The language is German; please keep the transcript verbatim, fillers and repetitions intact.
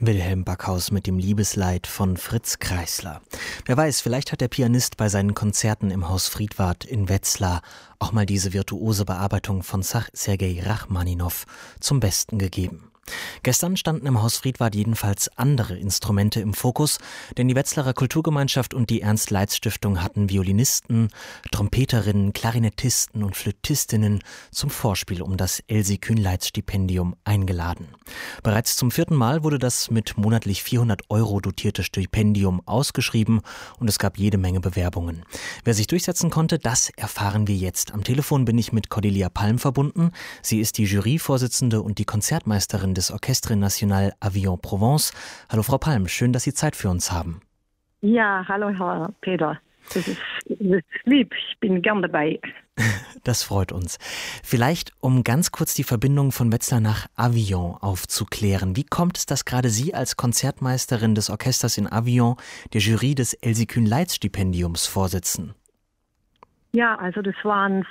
Wilhelm Backhaus mit dem Liebesleid von Fritz Kreisler. Wer weiß, vielleicht hat der Pianist bei seinen Konzerten im Haus Friedwart in Wetzlar auch mal diese virtuose Bearbeitung von Sergei Rachmaninow zum Besten gegeben. Gestern standen im Haus Friedwart jedenfalls andere Instrumente im Fokus, denn die Wetzlarer Kulturgemeinschaft und die Ernst-Leitz-Stiftung hatten Violinisten, Trompeterinnen, Klarinettisten und Flötistinnen zum Vorspiel um das Elsie-Kühnleitz-Stipendium eingeladen. Bereits zum vierten Mal wurde das mit monatlich vierhundert Euro dotierte Stipendium ausgeschrieben und es gab jede Menge Bewerbungen. Wer sich durchsetzen konnte, das erfahren wir jetzt. Am Telefon bin ich mit Cordelia Palm verbunden. Sie ist die Juryvorsitzende und die Konzertmeisterin des Orchestre National Avignon-Provence. Hallo Frau Palm, schön, dass Sie Zeit für uns haben. Ja, hallo Herr Peter. Das ist, das ist lieb, ich bin gern dabei. Das freut uns. Vielleicht, um ganz kurz die Verbindung von Wetzlar nach Avignon aufzuklären. Wie kommt es, dass gerade Sie als Konzertmeisterin des Orchesters in Avignon der Jury des Elsie-Kühnleitz-Stipendiums vorsitzen? Ja, also das war ein